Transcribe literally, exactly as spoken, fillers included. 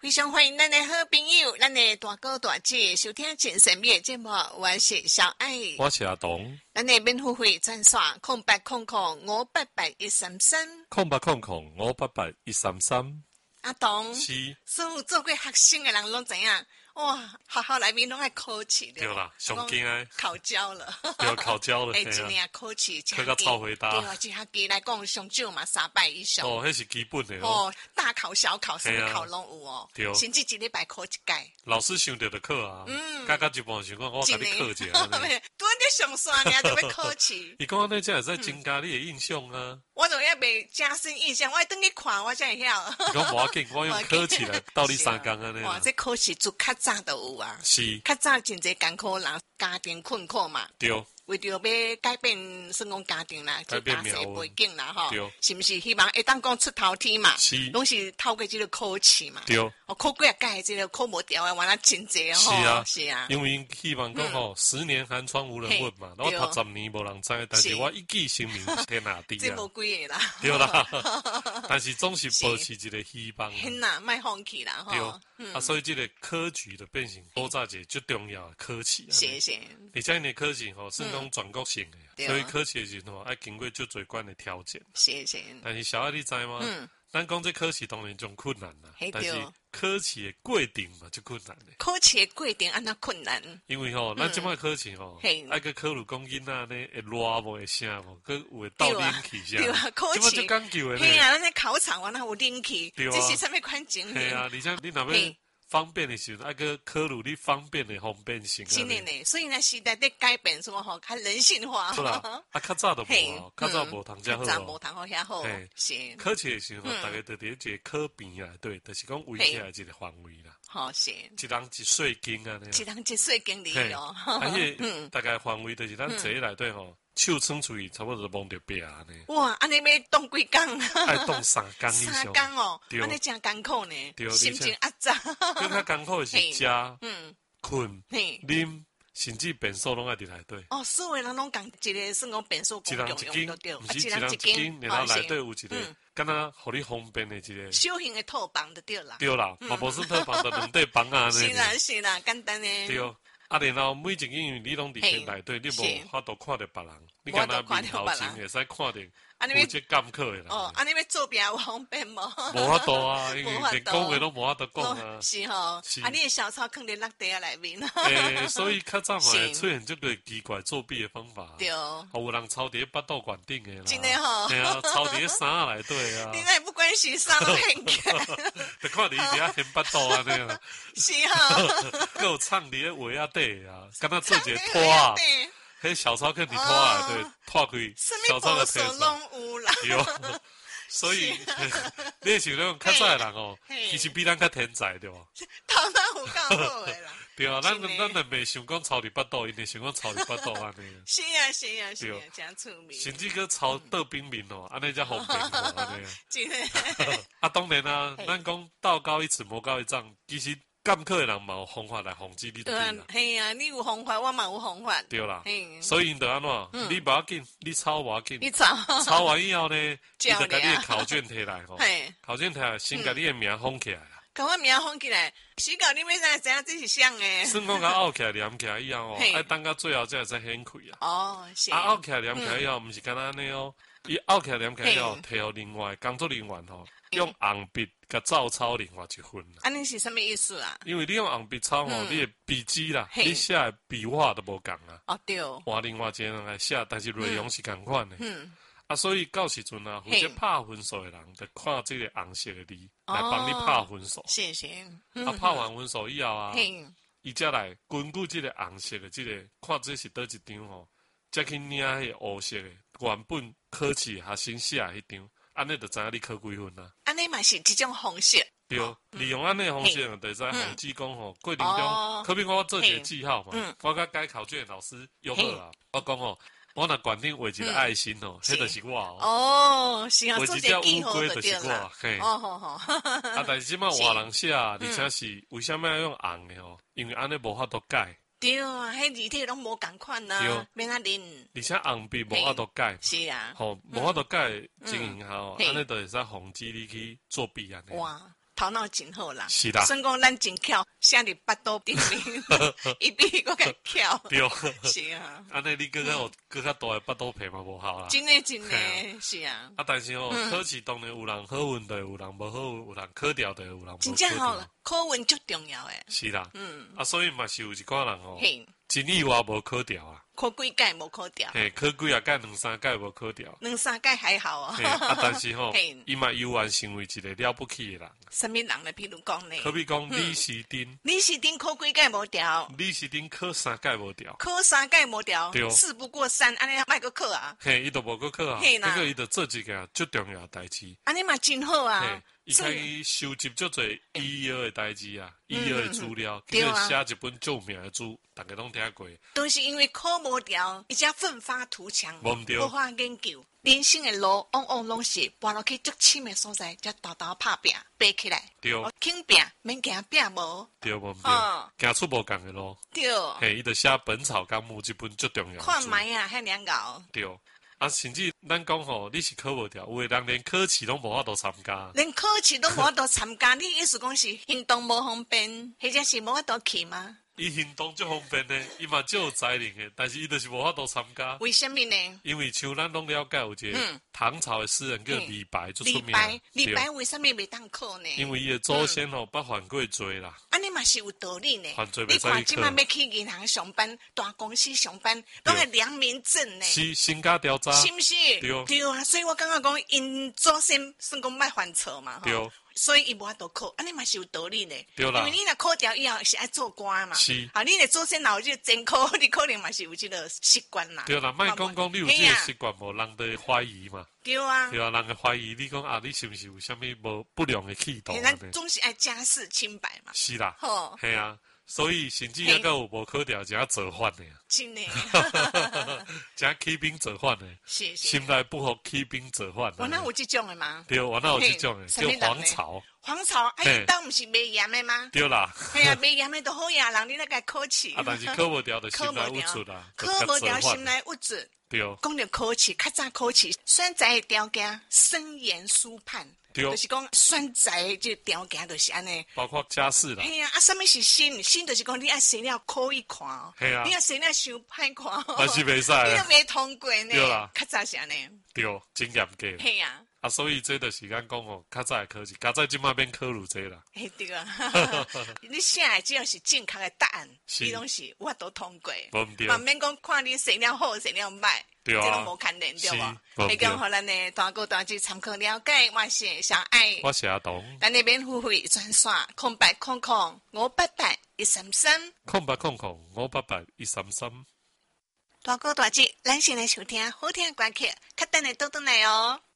非常欢迎咱的好朋友，咱的大哥大姐收听真神秘的节目，我是小爱， 我是阿东。 咱的免付费专线空八空空五八八一三三， 空八空空五八八一三三。 阿东， 是， 所有做过学生的人拢知影，哇，学校内面拢爱考试的， 对啦，上惊诶， 考交了， 对，考交了， 哎，一年考试， 考到超回答， 对啊，一学期来讲上少嘛三百以上， 哦，迄是基本的哦，大考小考什么考拢有哦， 对， 甚至一礼拜考一届。 老师想着的课啊，嗯，加加一半想讲我甲你考一下， 拄在上山尔就要考试。 伊讲安尼才会使增加你的印象啊。 我就要袂加深印象，我要等去看我才会晓。 伊讲无要紧，我用考起来斗你三工安尼。 哇，这考试自较早都有啊。 是。 较早真侪艰苦人家庭困苦嘛。 对。 为着要改变算讲家庭啦， 改变家世背景啦，吼，是毋是希望会当讲出头天嘛？ 是， 拢是透过这个考试嘛。 对， 哦，考几啊届，这个考无掉的，原来真济哦。 是啊， 是啊， 因为希望讲吼，十年寒窗无人问嘛，我读十年无人知，但是我一记声名天下第啊。 这无几个啦。 对啦，但是总是保持一个希望。 很难，莫放弃啦，吼。 对，啊，所以这个科举的变成古早一个最重要的科试。 是是。 而且呢，科试吼是讲全国性的，所以考试的时候爱经过最最关的条件。 是是。 但是小爱你知吗？嗯，咱讲这考试当然种困难啦，但是考试的过程嘛就困难的。 考试的过程安那困难？ 因为吼，咱即摆考试吼，爱个考虑讲囡仔呢会热无会啥无，佮有会斗冷气啥。 对啊，考试就讲究的。 嘿啊，咱在考场完那有冷气，这是啥物款情形？ 系啊，而且你若要方便的时候，爱个考虑你方便的方便性。 真的呢，所以呢时代在改变，什么吼，较人性化。 是啦，啊，较早都无哦，较早无通遮好。 较早无通好遐好。是。 考试的时候，大家就伫一个考边啊，对，就是讲围起来一个范围啦。 好是。 一人一岁经啊， 一人一岁经里哦。 而且大概范围就是咱坐内底吼。手撑出去，差不多摸着壁安尼。 哇，安尼要冻几工？ 爱冻三工以上。 三工哦，安尼真艰苦呢。 对， 心情压榨。 更较艰苦的是食、嗯、困、啉，甚至便所拢爱伫内底。 哦，所有人拢讲一个算讲便所共用用都对，毋是一人一间，然后内底有一个，敢若互你方便的一个小型的套房就对啦。 对啦，嘛无算套房，就两块房啊。 是啦是啦，简单的。 对。啊，然后每一个因为你拢伫迄内底，你无法度看到别人，你敢若面头前会使看到负责监考的人。 哦，安尼要做饼有方便无？ 无法度啊，因为连讲话都无法度讲啊。 是吼，啊，你的小抄放伫落地啊内面。 诶，所以较早嘛会出现这个奇怪作弊的方法。 对。 哦，有人抄伫巴肚管顶的啦。 真的吼。 对啊，抄伫衫内底啊。 你那不管是衫都很起来。 就看伫遐掀巴肚安尼啊。 是吼。 佮有藏伫咧鞋仔底啊，敢若做一个拖啊。迄小抄肯定拖啊，对，拖开小抄的贴上。有，所以你是那种较早的人哦，其实比咱较天才对吧？ 头脑有够好的啦。 对啊，咱咱咱袂想讲抄伫巴肚，因为想讲抄伫巴肚安尼。 是啊是啊是啊，真出名。 甚至佮抄倒冰面哦，安尼才方便哦，安尼。 真的。 啊，当然啊，咱讲道高一尺，魔高一丈，其实。监考的人嘛有方法来防止你对啦。 系啊，你有方法，我嘛有方法。 对啦，所以因就安怎，你无要紧，你抄无要紧。 你抄。 抄完以后呢，你就甲你的考卷摕来吼。考卷摕来，先甲你的名封起来啦。 甲我名封起来，死到你要知知影这是谁诶？ 算讲甲拗起来、连起来以后哦，爱等到最后才会使掀开啊。 哦，是。 啊，拗起来、连起来以后，毋是干那安尼哦，伊拗起来、连起来以后，摕互另外工作人员吼。用红笔甲照抄另外一份啦。 安尼是什么意思啊？ 因为你用红笔抄吼，你的笔迹啦，你写的笔画都无共啊。 哦对。 换另外一个人来写，但是内容是共款的。嗯。啊，所以到时阵啊，负责拍分数的人，就看这个红色的字来帮你拍分数。 谢谢。 啊，拍完分数以后啊，伊才来根据这个红色的这个，看这是倒一张吼，才去领迄个黑色的原本考试学生写迄张。安尼就知影你考几分啦。 安尼嘛是一种方式。 对，利用安尼方式，就使防止讲吼过程中，可比我做一个记号嘛，我甲改考卷老师约好啦。我讲哦，我若管定画一个爱心哦，迄就是我哦。 哦，是啊， 画一只乌龟就是我，嘿。 哦好好。 啊，但是即摆换人写，而且是为什么要用红的哦？因为安尼无法度改。 对啊，迄字体拢无共款呐，免啊认。 而且红笔无法度改。 是啊。 吼，无法度改情形下，安尼就会使防止你去作弊安尼。 哇， 头脑真好啦。 是啦， 算讲咱真巧，写伫巴肚顶面，伊比我较巧。 对， 是啊。 安尼你更较有更较大的巴肚皮嘛无效啦。 真诶真诶，是啊。 啊，但是哦，考试当然有人好运的，有人无好，有人考掉的，有人无。 真正好啦，考运足重要诶。 是啦， 嗯。 啊，所以嘛是有一寡人哦，真意外无考掉啊。 考几届无考掉， 嘿，考几啊届两三届无考掉， 两三届还好啊。 啊，但是吼，伊嘛有缘成为一个了不起的人。 什么人呢？譬如讲呢？ 可比讲李时珍， 李时珍考几届无掉？ 李时珍考三届无掉， 考三届无掉， 对， 事不过三，安尼卖个考啊？ 嘿，伊都无个考啊，这个伊就做一件最重要的代志。 安尼嘛真好啊！ 伊可以收集足侪医药的代志啊，医药的资料，去写一本著名的书，大家拢听过。 都是因为考无掉，伊才奋发图强，好好研究。人生的路往往拢是跋落去足深的所在，才豆豆拍拼爬起来。 对， 肯拼免惊拼无。 对无对，行出无共的路。 对， 嘿，伊就写《本草纲目》这本最重要。 看卖啊，遐两搞。 对。啊，甚至咱讲吼，你是考无掉，有的人连考试拢无法度参加， 连考试都无法度参加，你意思讲是行动无方便，或者是无法度去吗？ 伊行动足方便呢，伊嘛足有才能的，但是伊就是无法度参加。 为什么呢？ 因为像咱拢了解有一个唐朝的诗人叫李白，最出名。 李白，李白为什么袂当考呢？ 因为伊的祖先吼捌犯过罪啦。 安尼嘛是有道理呢。 犯罪你看即摆要去银行上班、大公司上班，拢系良民证呢。 是身家调查， 是不是？ 对对啊，所以我感觉讲，因祖先算讲莫犯错嘛。 对。 所以伊无法度考，安尼嘛是有道理呢。 对啦， 因为你若考掉以后是爱做官嘛。 是。 啊，你的祖先老就真考，你可能嘛是有这个习惯啦。 对啦，莫讲讲你有这个习惯无，人哋怀疑嘛。 对啊。 对啊，人会怀疑你讲啊，你是不是有啥物无不良的企图？ 咱总是爱家世清白嘛。 是啦。 吼。 系啊。所以甚至也有无考掉，就要折返的啊！ 真的， 就要起兵折返的， 是是， 心内不服起兵折返。 我那有这种的吗？ 对，我那有这种的，叫黄巢。 黄巢，哎，当不是卖盐的吗？ 对啦， 系啊，卖盐的都好呀，人你那个考试。 啊，但是考无掉就心内无出啦， 考无掉心内无出。 对， 讲到考试，较早考试，选择条件森严书判。就是讲选择这条件就是安尼， 包括家世啦。 系啊，啊，什么是新？新就是讲你爱生了考一看哦， 系啊， 你爱生了伤歹看哦， 但是袂使， 你都未通过呢。 对啦， 较早是安尼。 对，真严格。 系啊， 啊，所以这就是咱讲哦，较早的考试，较早即马变考虑这啦。 嘿，对啊，你写的只要是正确的答案，你拢是我都通过。 无对， 嘛免讲看你生了好，生了歹。 对啊， 这都无牵连对无？会讲互咱呢大哥大姐参考了解，我是小爱， 我是阿东。 咱那边付费专线空白空空五八八一三三， 空白空空五八八一三三。 大哥大姐，咱先来收听好听的歌曲，较等下倒转来哦。